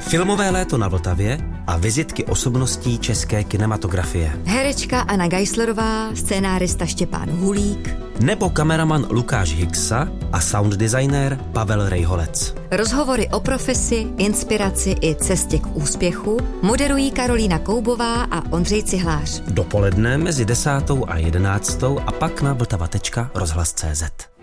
Filmové léto na Vltavě a vizitky osobností české kinematografie. Herečka Anna Geislerová, scénárista Štěpán Hulík. Nebo kameraman Lukáš Hicksa a sound designer Pavel Rejholec. Rozhovory o profesi, inspiraci i cestě k úspěchu moderují Karolína Koubová a Ondřej Cihlář. Dopoledne mezi 10. a 11. a pak na vltava.rozhlas.cz.